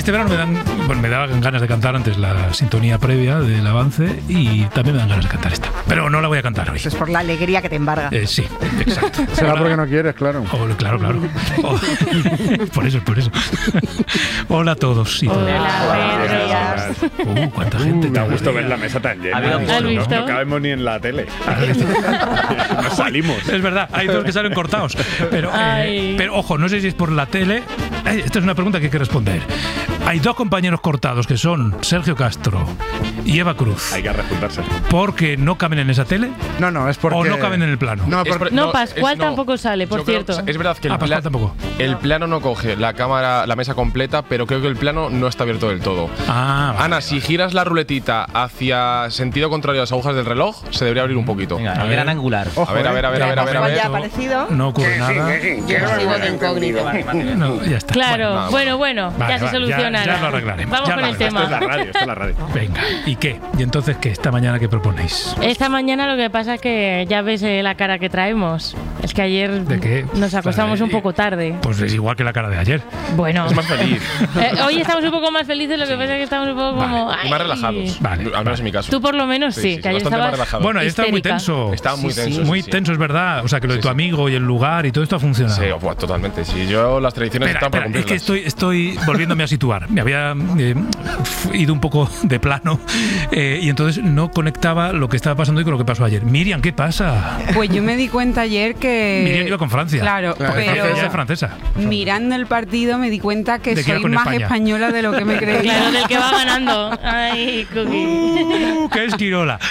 este verano me daban ganas de cantar antes la sintonía previa del avance y también me dan ganas de cantar esta. Pero no la voy a cantar hoy. Eso es por la alegría que te embarga. Sí, exacto. Será porque no quieres, claro. Claro. Por eso. Hola a todos y todas. Hola, cuánta gente. Da gusto ver la mesa tan llena. No cabemos ni en la tele. No salimos. Es verdad, hay dos que salen cortados. Pero ojo, no sé si es por la tele. Esta es una pregunta que hay que responder. Hay dos compañeros cortados que son Sergio Castro y Eva Cruz. Hay que rejuntarse. ¿Porque no caben en esa tele? No, es porque... ¿O no caben en el plano? Pascual tampoco sale, por cierto. Es verdad que Pascual tampoco. El plano no coge la cámara, la mesa completa, pero creo que el plano no está abierto del todo. Ana, si giras la ruletita hacia sentido contrario a las agujas del reloj, se debería abrir un poquito. Venga, el gran angular. A ver. Ya ha aparecido. No ocurre nada. Sigo de incógnito. No, ya está. Claro, bueno, ya se soluciona. Ya lo arreglaremos. Vamos con el tema. Esto es la radio. Venga, ¿y qué? ¿Y entonces qué? ¿Esta mañana qué proponéis? Esta mañana lo que pasa es que ya ves la cara que traemos. Es que ayer ¿De qué? nos acostamos un poco tarde. Pues es igual que la cara de ayer. Bueno. Es más feliz. Hoy estamos un poco más felices, lo que pasa es que estamos un poco como... Y más relajados. Al menos en mi caso. Tú por lo menos sí, que ayer estabas relajado. Bueno, ayer estaba muy tenso. Estaba muy tenso. Muy tenso, es verdad. O sea, que lo de tu amigo y el lugar y todo esto ha funcionado. Sí, totalmente. Sí, yo las tradiciones están para cumplirlas. Es que estoy volviéndome a situar. Me había ido un poco de plano y entonces no conectaba lo que estaba pasando hoy con lo que pasó ayer. Miriam, ¿qué pasa? Pues yo me di cuenta ayer que... Miriam iba con Francia. Claro, pero ella es francesa. Mirando el partido me di cuenta que soy más española de lo que me creía. Claro, del que va ganando. Ay, Cookie. ¡Qué esquirola!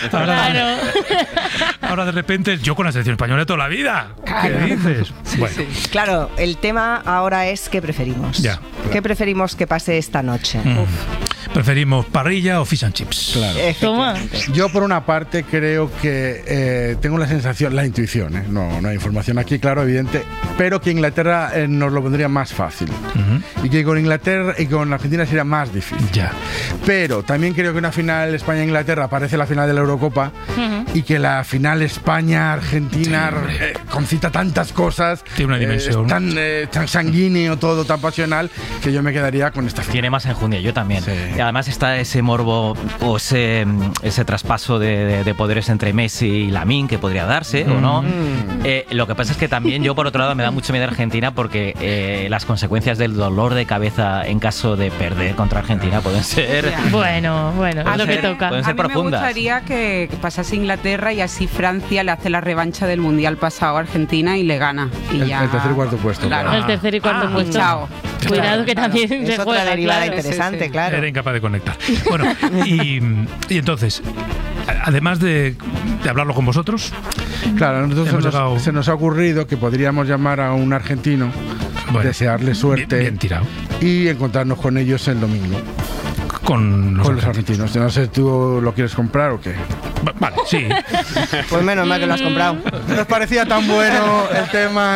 Ahora de repente yo con la selección española de toda la vida. ¿Qué dices? Bueno. Claro, el tema ahora es ¿qué preferimos? Ya. ¿Qué preferimos que pase esta noche? ¿Preferimos parrilla o fish and chips? Claro. Toma. Yo por una parte creo que tengo la sensación, la intuición, no hay información aquí, claro, evidente, pero que Inglaterra nos lo pondría más fácil. Y que con Inglaterra y con Argentina sería más difícil. Ya. Pero también creo que una final España-Inglaterra parece la final de la Eurocopa y que la final España-Argentina concita tantas cosas. Tiene una dimensión. Tan sanguíneo todo, tan pasional, que yo me quedaría con esta final. Tiene más enjundia, yo también. Sí. Y además está ese morbo o ese traspaso de poderes entre Messi y Lamine que podría darse o no. Lo que pasa es que también yo, por otro lado, me da mucho miedo Argentina porque las consecuencias del dolor de cabeza en caso de perder contra Argentina pueden ser... Bueno, es lo que toca. Pueden ser profundas. Me gustaría que pasase Inglaterra y así Francia le hace la revancha del Mundial pasado a Argentina y le gana. Y el tercer y cuarto puesto. Claro. El tercer y cuarto puesto. Chao. Cuidado que también es se otra juega. derivada claro. interesante, claro. Era incapaz de conectar. Bueno, y entonces, además de hablarlo con vosotros... Claro, a nosotros se nos ha ocurrido que podríamos llamar a un argentino, desearle suerte bien tirado, y encontrarnos con ellos el domingo. Con los argentinos. No sé, ¿tú lo quieres comprar o qué? Vale, sí. Pues menos mal que lo has comprado. Nos parecía tan bueno el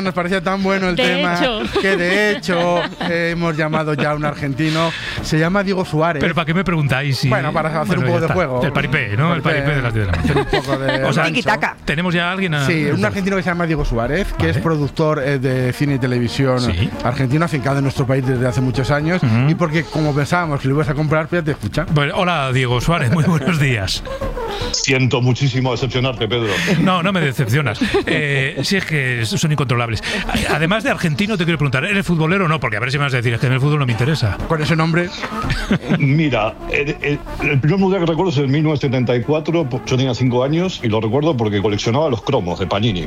tema, que de hecho hemos llamado ya a un argentino. Se llama Diego Suárez. ¿Pero para qué me preguntáis? Bueno, para hacer un poco de juego. El paripé, ¿no? El paripé de las 10 de la mañana. Un poco de... O sea, tiki-taka. ¿Tenemos ya a alguien? Sí, un argentino que se llama Diego Suárez, que es productor de cine y televisión argentino, afincado en nuestro país desde hace muchos años. Y porque como pensábamos que lo ibas a comprar, pues ya te escucha. Bueno, hola, Diego Suárez, muy buenos días. Siento muchísimo decepcionarte, Pedro. No me decepcionas. Si es que son incontrolables. Además de argentino, te quiero preguntar, ¿eres futbolero o no? Porque a ver si me vas a decir, es que en el fútbol no me interesa. ¿Con ese nombre? Mira, el primer mundial que recuerdo es en 1974. Yo tenía 5 años y lo recuerdo porque coleccionaba los cromos de Panini.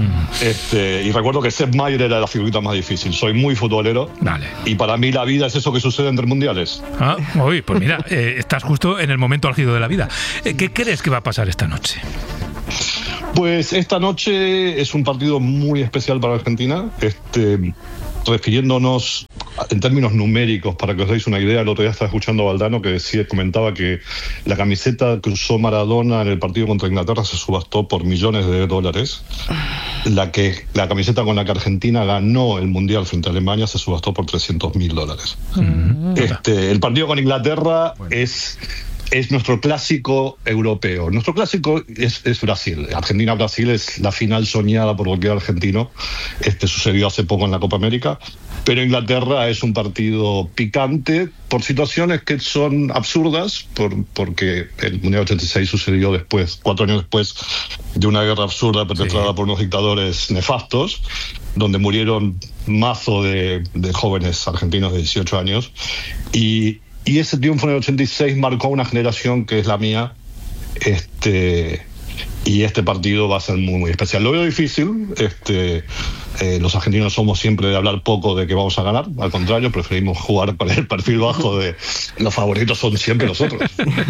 Y recuerdo que Sepp Maier era la figurita más difícil. Soy muy futbolero. Vale. Y para mí la vida es eso que sucede entre mundiales. Pues mira, estás justo en el momento álgido de la vida. ¿Qué crees que va a pasar esta noche? Pues esta noche es un partido muy especial para Argentina. Refiriéndonos en términos numéricos, para que os deis una idea, el otro día estaba escuchando a Valdano que comentaba que la camiseta que usó Maradona en el partido contra Inglaterra se subastó por millones de dólares. La camiseta con la que Argentina ganó el Mundial frente a Alemania se subastó por $300.000. El partido con Inglaterra es nuestro clásico europeo. Nuestro clásico es Brasil. Argentina-Brasil es la final soñada por cualquier argentino. Sucedió hace poco en la Copa América. pero Inglaterra es un partido picante por situaciones que son absurdas, porque el Mundial 86 sucedió 4 años después de una guerra absurda perpetrada por unos dictadores nefastos, donde murieron mazo de jóvenes argentinos de 18 años, y ese triunfo en el 86 marcó una generación que es la mía, y este partido va a ser muy, muy especial. Lo veo difícil. Los argentinos somos siempre de hablar poco de que vamos a ganar. Al contrario, preferimos jugar con el perfil bajo de los favoritos son siempre nosotros.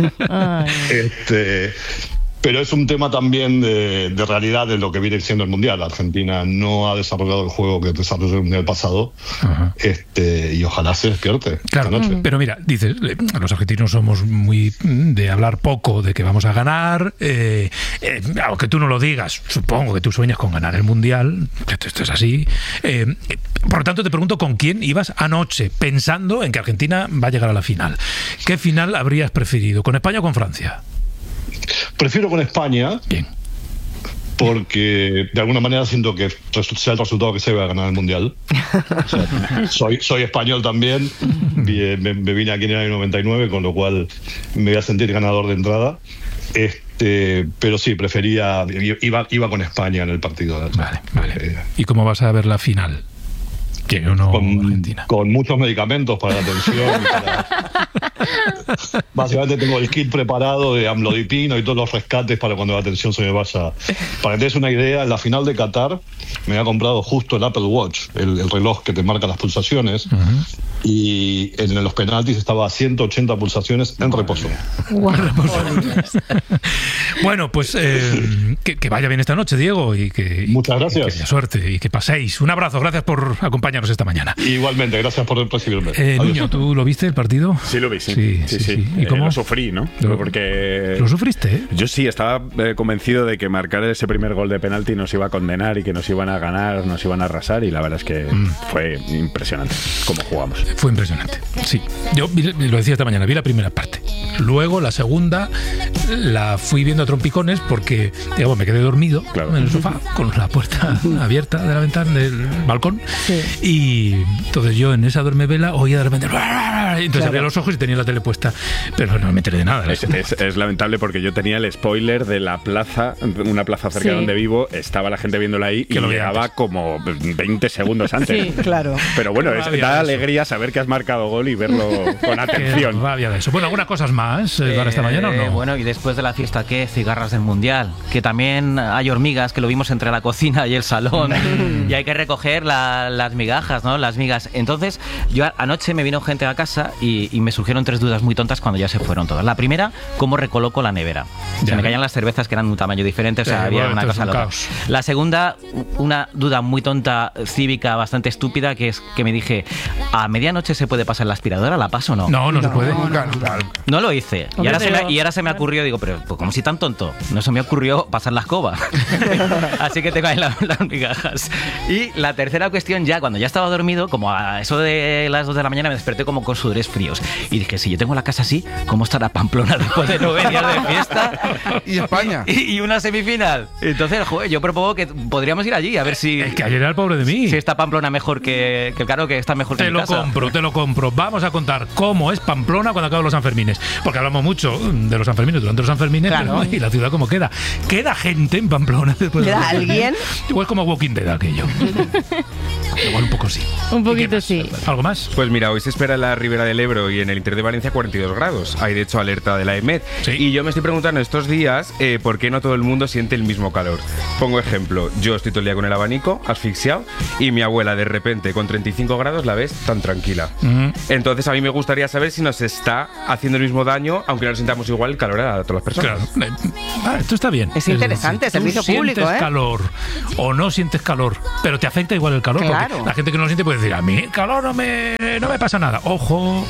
Pero es un tema también de realidad de lo que viene siendo el Mundial. Argentina no ha desarrollado el juego que desarrolló el Mundial pasado, y ojalá se despierte esta noche. Pero mira, dices, los argentinos somos muy de hablar poco de que vamos a ganar, aunque tú no lo digas, supongo que tú sueñas con ganar el Mundial, esto es así. Por lo tanto, te pregunto con quién ibas anoche, pensando en que Argentina va a llegar a la final. ¿Qué final habrías preferido, con España o con Francia? Prefiero con España. Bien. Porque de alguna manera siento que sea el resultado que se va a ganar el Mundial. O sea, soy español también. Me vine aquí en el año 99, con lo cual me voy a sentir ganador de entrada. Pero sí, iba con España en el partido. Vale. ¿Y cómo vas a ver la final? ¿Quién o no Argentina? Con muchos medicamentos para la tensión. Básicamente tengo el kit preparado de amlodipino y todos los rescates para cuando la tensión se me vaya. Para que te des una idea, en la final de Qatar me había comprado justo el Apple Watch, el reloj que te marca las pulsaciones, y en los penaltis estaba a 180 pulsaciones en reposo. Bueno, pues que vaya bien esta noche, Diego, y que muchas gracias. Que haya suerte y que paséis. Un abrazo, gracias por acompañarnos esta mañana. Igualmente, gracias por recibirme. Nuño, ¿tú lo viste el partido? Sí, lo vi, sí. ¿Y cómo? Lo sufrí, ¿no? Porque ¿Lo sufriste? ¿Eh? Yo sí, estaba convencido de que marcar ese primer gol de penalti nos iba a condenar y que nos iban a ganar, nos iban a arrasar, y la verdad es que fue impresionante cómo jugamos. Fue impresionante, sí. Yo lo decía esta mañana, vi la primera parte. Luego la segunda la fui viendo a trompicones porque, digamos, me quedé dormido en el sofá con la puerta abierta de la ventana del balcón. Y entonces yo en esa duermevela oía de repente, entonces abría los ojos y tenía la tele puesta, pero no me enteré de nada. Es lamentable porque yo tenía el spoiler de la plaza, una plaza cerca de donde vivo, estaba la gente viéndola ahí y llegaba como 20 segundos antes. Sí, claro. Pero bueno, da alegría saber que has marcado gol y verlo con atención. Qué rabia de eso. Bueno, ¿algunas cosas más para esta mañana o no? Bueno, y después de la fiesta, ¿qué? Cigarras del Mundial, que también hay hormigas, que lo vimos entre la cocina y el salón, y hay que recoger las migajas, ¿no? Las migas. Entonces, yo anoche me vino gente a casa y me surgieron 3 dudas muy tontas cuando ya se fueron todas. La primera, ¿cómo recoloco la nevera? Se me caían las cervezas que eran de un tamaño diferente, o sea, había una cosa a la otra. La segunda, una duda muy tonta, cívica, bastante estúpida, que es que me dije, ¿a medianoche se puede pasar la aspiradora? ¿La paso o no? No se puede. No lo hice. Y ahora se me ocurrió, digo, pero pues, ¿cómo si tan tonto? No se me ocurrió pasar la escoba. Así que tengo ahí las migajas. Y la tercera cuestión, ya cuando ya estaba dormido, como a eso de las 2 de la mañana, me desperté como con sudores fríos. Y dije, si yo tengo la casa así, ¿cómo estará Pamplona después de 9 días de fiesta? ¿Y España? Y una semifinal. Entonces, joder, yo propongo que podríamos ir allí a ver si... Es que ayer era el pobre de mí. Si está Pamplona mejor que claro que está mejor que mi casa. Te lo compro. Vamos a contar cómo es Pamplona cuando acaban los Sanfermines. Porque hablamos mucho de los Sanfermines durante los Sanfermines, claro. Y la ciudad como queda. ¿Queda gente en Pamplona después ¿Queda alguien? Igual como Walking Dead aquello. Igual un poco sí. Un poquito sí. ¿Algo más? Pues mira, hoy se espera en la Ribera del Ebro y en el interior de Valencia 42 grados. Hay de hecho alerta de la EMET. Sí. Y yo me estoy preguntando estos días por qué no todo el mundo siente el mismo calor. Pongo ejemplo, yo estoy todo el día con el abanico, asfixiado, y mi abuela de repente con 35 grados la ves tan tranquila. Entonces a mí me gustaría saber si nos está haciendo el mismo daño, aunque no sintamos igual el calor a todas las personas. Claro. Esto está bien. Es interesante, servicio público, sientes calor o no sientes calor, pero te afecta igual el calor. Claro. Porque la gente que no lo siente puede decir, a mí el calor no me pasa nada. Ojo,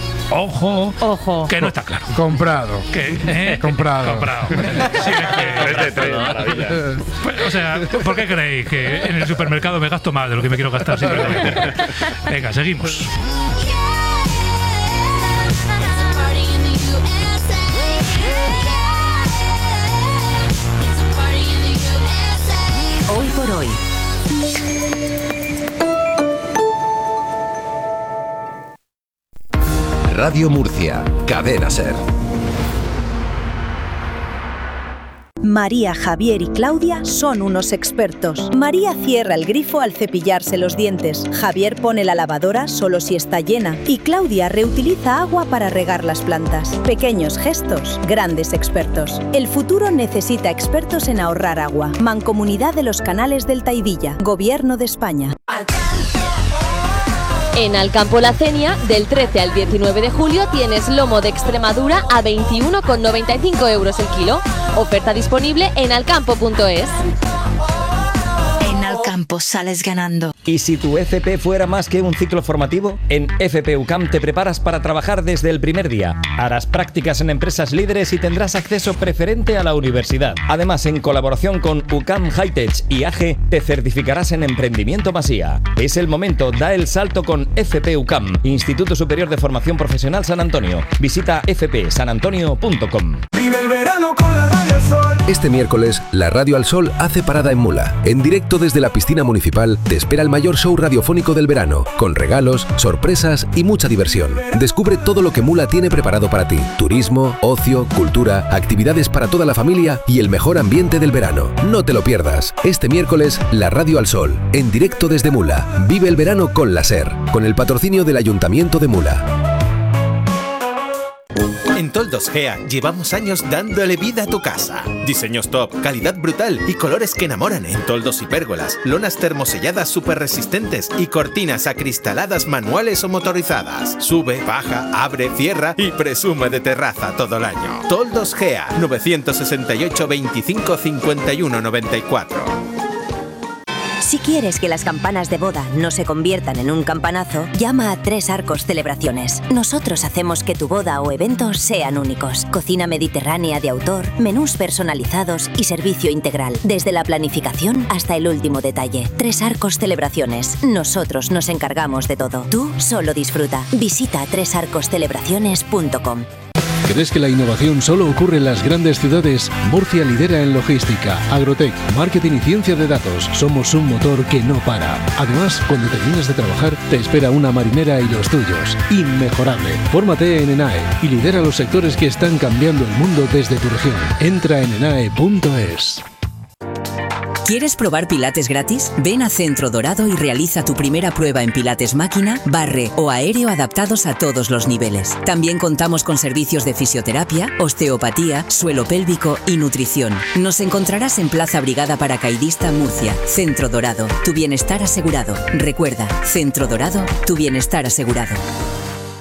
que no está claro. Comprado. Comprado. Sí, es que 3 de 3, maravilla. Pues, o sea, ¿por qué creéis que en el supermercado me gasto más de lo que me quiero gastar? Venga, seguimos. Hoy por hoy. Radio Murcia, Cadena SER. María, Javier y Claudia son unos expertos. María cierra el grifo al cepillarse los dientes. Javier pone la lavadora solo si está llena. Y Claudia reutiliza agua para regar las plantas. Pequeños gestos, grandes expertos. El futuro necesita expertos en ahorrar agua. Mancomunidad de los Canales del Taidilla. Gobierno de España. En Alcampo La Cenia, del 13 al 19 de julio, tienes lomo de Extremadura a 21,95 euros el kilo. Oferta disponible en alcampo.es. En Alcampo sales ganando. ¿Y si tu FP fuera más que un ciclo formativo? En FP UCAM te preparas para trabajar desde el primer día. Harás prácticas en empresas líderes y tendrás acceso preferente a la universidad. Además, en colaboración con UCAM Hightech y AGE, te certificarás en Emprendimiento Masía. Es el momento, da el salto con FP UCAM, Instituto Superior de Formación Profesional San Antonio. Visita fpsanantonio.com. Vive el verano con la Radio al Sol. Este miércoles, la Radio al Sol hace parada en Mula. En directo desde la piscina municipal te espera el mayor show radiofónico del verano, con regalos, sorpresas y mucha diversión. Descubre todo lo que Mula tiene preparado para ti. Turismo, ocio, cultura, actividades para toda la familia y el mejor ambiente del verano. No te lo pierdas. Este miércoles, la Radio al Sol, en directo desde Mula. Vive el verano con la SER, con el patrocinio del Ayuntamiento de Mula. En Toldos Gea llevamos años dándole vida a tu casa. Diseños top, calidad brutal y colores que enamoran en toldos y pérgolas, lonas termoselladas súper resistentes y cortinas acristaladas manuales o motorizadas. Sube, baja, abre, cierra y presume de terraza todo el año. Toldos Gea, 968 25 51 94. Si quieres que las campanas de boda no se conviertan en un campanazo, llama a Tres Arcos Celebraciones. Nosotros hacemos que tu boda o evento sean únicos. Cocina mediterránea de autor, menús personalizados y servicio integral, desde la planificación hasta el último detalle. Tres Arcos Celebraciones. Nosotros nos encargamos de todo. Tú solo disfruta. Visita tresarcoscelebraciones.com. ¿Crees que la innovación solo ocurre en las grandes ciudades? Murcia lidera en logística, agrotech, marketing y ciencia de datos. Somos un motor que no para. Además, cuando termines de trabajar, te espera una marinera y los tuyos. Inmejorable. Fórmate en ENAE y lidera los sectores que están cambiando el mundo desde tu región. Entra en enae.es. ¿Quieres probar Pilates gratis? Ven a Centro Dorado y realiza tu primera prueba en Pilates máquina, barre o aéreo adaptados a todos los niveles. También contamos con servicios de fisioterapia, osteopatía, suelo pélvico y nutrición. Nos encontrarás en Plaza Brigada Paracaidista, Murcia. Centro Dorado, tu bienestar asegurado. Recuerda, Centro Dorado, tu bienestar asegurado.